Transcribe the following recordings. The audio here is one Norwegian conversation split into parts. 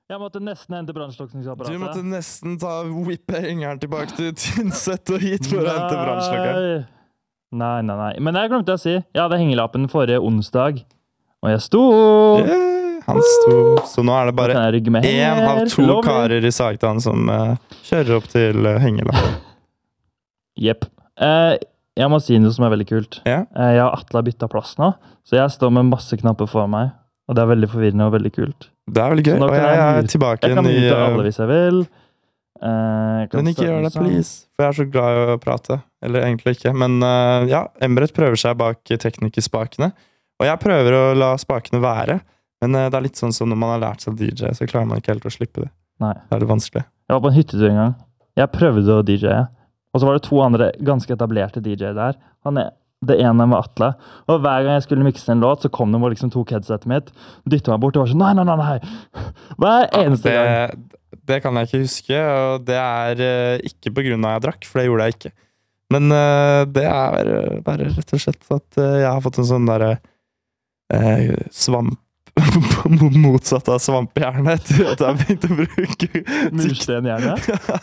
Jeg måtte nesten hente Du brannslukningsapparatet. måtte nesten whippe hengeren tilbake til Tynset og hit for å hente brannslokkeren. Nei. Men jeg glemte å si, jeg hadde hengelappen forrige onsdag, og jeg sto. Han sto. Så nå er det Nå kan bare jeg rygge med én henger. av to Lovlig. karer i Sagtann som kjører opp til hengelappen. Jepp. Jeg må si noe som er veldig kult. Ja. Jeg og Atle har byttet plass nå, så jeg står med masse knapper for meg, og det er veldig forvirrende og veldig kult. Det er veldig gøy, Så nå og kan jeg er jeg tilbake Jeg kan igjen mute alle i hvis jeg vil. Jeg kan Men ikke starte gjør med det, sånn. please. For jeg er så glad i å prate. Eller egentlig ikke. Men ja, Embret prøver seg bak teknikerspakene. Og jeg prøver å la spakene være. Men det er litt sånn som når man har lært seg DJ, så klarer man ikke helt å slippe det. Nei. Det er litt vanskelig. Jeg var på en hyttetur en gang. Jeg prøvde å DJ-e. Og så var det to andre ganske etablerte DJ-er der. Det ene var Atle. Og hver gang jeg skulle mikse en låt, så kom de og liksom tok headsetet mitt, dyttet meg bort og var sånn, nei. Hver eneste gang. Det kan jeg ikke huske, og det er ikke på grunn av jeg drakk, for det gjorde jeg ikke. Men det er bare rett og slett at jeg har fått en sånn der svamp motsatt av svampehjerne etter at jeg har begynt å bruke Murstenhjerne.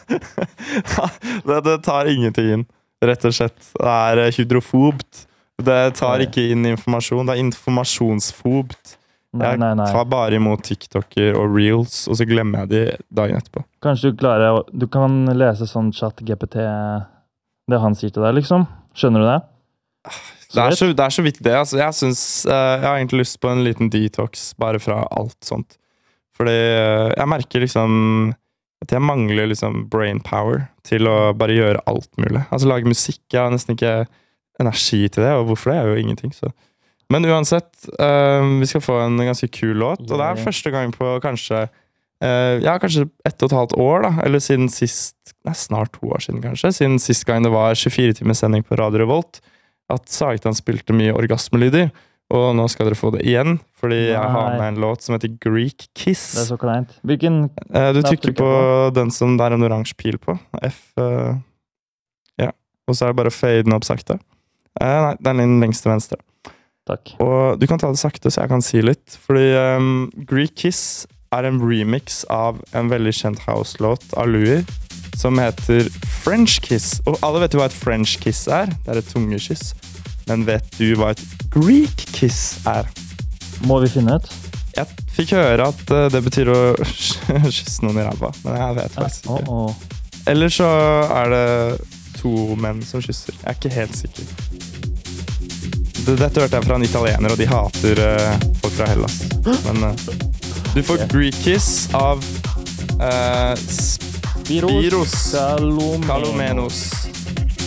det tar ingenting inn, rett og slett. Det er hydrofobt. Det tar ikke inn informasjon. Det er informasjonsfobt. Nei. Jeg tar bare imot TikToker og Reels, og så glemmer jeg de dagen etterpå. Kanskje du kan lese sånn chat GPT, det han sier til deg, liksom. Skjønner du det? Det er så vidt det. Altså, jeg har egentlig lyst på en liten detox bare fra alt sånt. Fordi jeg merker liksom at jeg mangler liksom brain power til å bare gjøre alt mulig. Altså lage musikk, jeg har nesten ikke energi til det, og hvorfor det er jo ingenting. Så. Men uansett, vi skal få en ganske kul låt, og det er første gang på kanskje 1,5 år da, eller siden sist, snart 2 år siden kanskje, siden sist gang det var 24 timers sending på Radio Revolt, at Sagtann spilte mye orgasmelyder, og nå skal dere få det igjen, fordi jeg har med en låt som heter Greek Kiss. Det er så kleint. Hvilken du trykker på den som det er en oransje pil på. Ja. Og så er det bare å fade den opp sakte. Nei, den er den lengste venstre. Takk. Og du kan ta det sakte, så jeg kan si litt. Fordi Greek Kiss er en remix av en veldig kjent house-låt av Louis, som heter French Kiss. Og alle vet jo hva et French Kiss er. Det er et tungekyss. Men vet du hva et Greek Kiss er? Må vi finne ut? Jeg fikk høre at det betyr å kysse noen i ræva, men jeg vet faktisk ikke. Eller så er det 2 menn som kysser. Jeg er ikke helt sikker. Dette hørte jeg fra en italiener, og de hater folk fra Hellas. Men du får Greek Kiss av Spiros Kalomenos.